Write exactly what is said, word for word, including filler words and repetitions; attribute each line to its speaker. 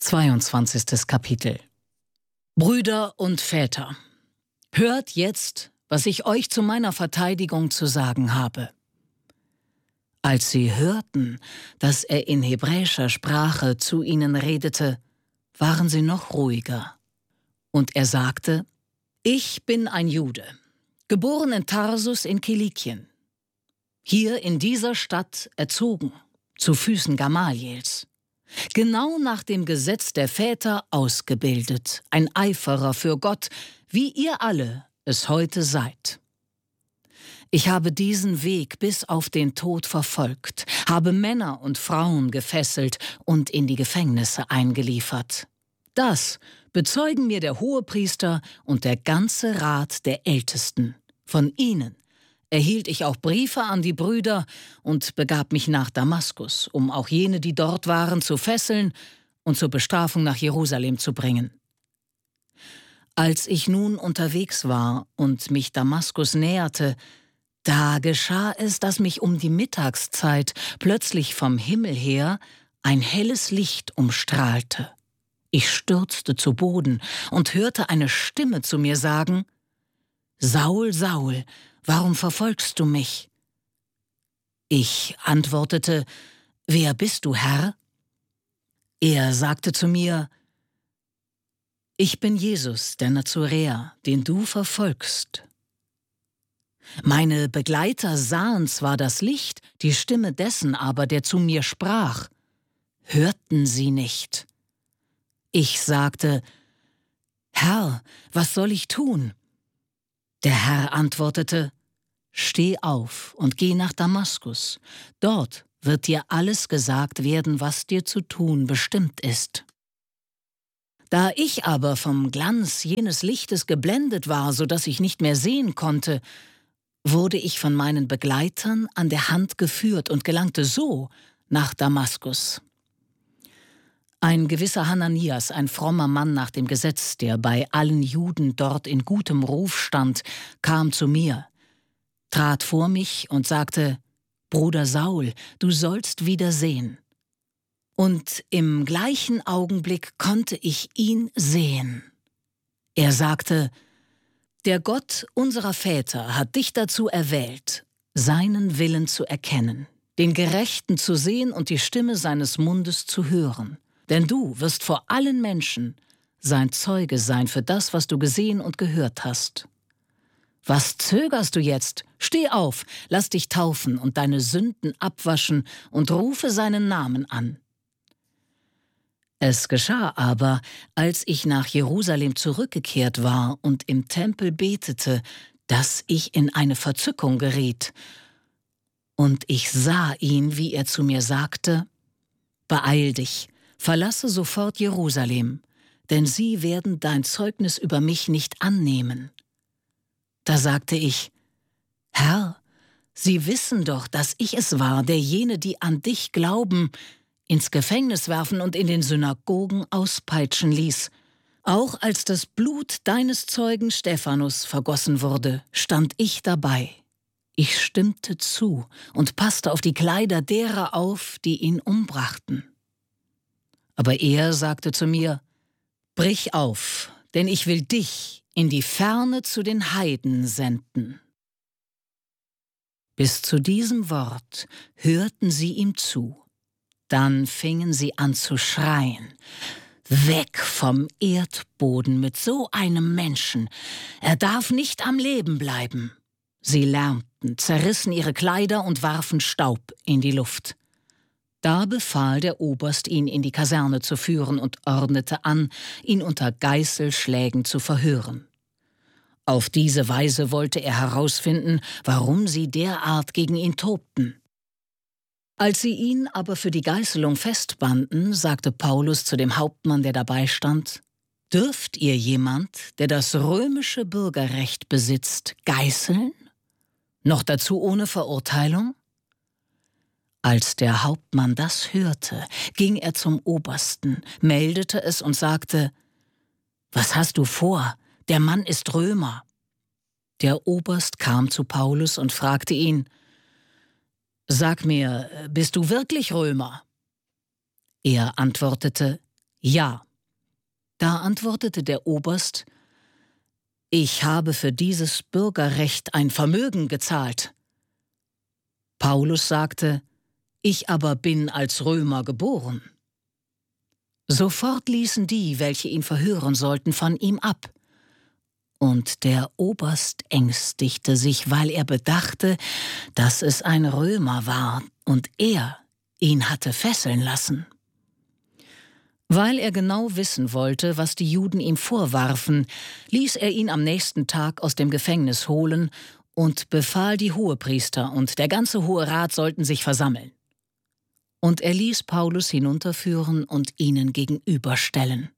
Speaker 1: zweiundzwanzigstes Kapitel. Brüder und Väter, hört jetzt, was ich euch zu meiner Verteidigung zu sagen habe. Als sie hörten, dass er in hebräischer Sprache zu ihnen redete, waren sie noch ruhiger. Und er sagte: Ich bin ein Jude, geboren in Tarsus in Kilikien, hier in dieser Stadt erzogen, zu Füßen Gamaliels, genau nach dem Gesetz der Väter ausgebildet, ein Eiferer für Gott, wie ihr alle es heute seid. Ich habe diesen Weg bis auf den Tod verfolgt, habe Männer und Frauen gefesselt und in die Gefängnisse eingeliefert. Das bezeugen mir der Hohepriester und der ganze Rat der Ältesten. Von ihnen erhielt ich auch Briefe an die Brüder und begab mich nach Damaskus, um auch jene, die dort waren, zu fesseln und zur Bestrafung nach Jerusalem zu bringen. Als ich nun unterwegs war und mich Damaskus näherte, da geschah es, dass mich um die Mittagszeit plötzlich vom Himmel her ein helles Licht umstrahlte. Ich stürzte zu Boden und hörte eine Stimme zu mir sagen: »Saul, Saul, warum verfolgst du mich?« Ich antwortete: »Wer bist du, Herr?« Er sagte zu mir: »Ich bin Jesus, der Nazoräer, den du verfolgst.« Meine Begleiter sahen zwar das Licht, die Stimme dessen aber, der zu mir sprach, hörten sie nicht. Ich sagte: »Herr, was soll ich tun?« Der Herr antwortete: »Steh auf und geh nach Damaskus. Dort wird dir alles gesagt werden, was dir zu tun bestimmt ist.« Da ich aber vom Glanz jenes Lichtes geblendet war, so dass ich nicht mehr sehen konnte, wurde ich von meinen Begleitern an der Hand geführt und gelangte so nach Damaskus. Ein gewisser Hananias, ein frommer Mann nach dem Gesetz, der bei allen Juden dort in gutem Ruf stand, kam zu mir, trat vor mich und sagte: »Bruder Saul, du sollst wieder sehen.« Und im gleichen Augenblick konnte ich ihn sehen. Er sagte: »Der Gott unserer Väter hat dich dazu erwählt, seinen Willen zu erkennen, den Gerechten zu sehen und die Stimme seines Mundes zu hören. Denn du wirst vor allen Menschen sein Zeuge sein für das, was du gesehen und gehört hast. Was zögerst du jetzt? Steh auf, lass dich taufen und deine Sünden abwaschen und rufe seinen Namen an.« Es geschah aber, als ich nach Jerusalem zurückgekehrt war und im Tempel betete, dass ich in eine Verzückung geriet. Und ich sah ihn, wie er zu mir sagte: »Beeil dich, verlasse sofort Jerusalem, denn sie werden dein Zeugnis über mich nicht annehmen.« Da sagte ich: »Herr, sie wissen doch, dass ich es war, der jene, die an dich glauben, ins Gefängnis werfen und in den Synagogen auspeitschen ließ. Auch als das Blut deines Zeugen Stephanus vergossen wurde, stand ich dabei. Ich stimmte zu und passte auf die Kleider derer auf, die ihn umbrachten.« Aber er sagte zu mir: »Brich auf, denn ich will dich in die Ferne zu den Heiden senden.« Bis zu diesem Wort hörten sie ihm zu. Dann fingen sie an zu schreien: »Weg vom Erdboden mit so einem Menschen! Er darf nicht am Leben bleiben!« Sie lärmten, zerrissen ihre Kleider und warfen Staub in die Luft. Da befahl der Oberst, ihn in die Kaserne zu führen und ordnete an, ihn unter Geißelschlägen zu verhören. Auf diese Weise wollte er herausfinden, warum sie derart gegen ihn tobten. Als sie ihn aber für die Geißelung festbanden, sagte Paulus zu dem Hauptmann, der dabei stand: »Dürft ihr jemand, der das römische Bürgerrecht besitzt, geißeln? Noch dazu ohne Verurteilung?« Als der Hauptmann das hörte, ging er zum Obersten, meldete es und sagte: »Was hast du vor? Der Mann ist Römer.« Der Oberst kam zu Paulus und fragte ihn: »Sag mir, bist du wirklich Römer?« Er antwortete: Ja. Da antwortete der Oberst: »Ich habe für dieses Bürgerrecht ein Vermögen gezahlt.« Paulus sagte: »Ich aber bin als Römer geboren.« Sofort ließen die, welche ihn verhören sollten, von ihm ab. Und der Oberst ängstigte sich, weil er bedachte, dass es ein Römer war und er ihn hatte fesseln lassen. Weil er genau wissen wollte, was die Juden ihm vorwarfen, ließ er ihn am nächsten Tag aus dem Gefängnis holen und befahl, die Hohepriester und der ganze Hohe Rat sollten sich versammeln. Und er ließ Paulus hinunterführen und ihnen gegenüberstellen.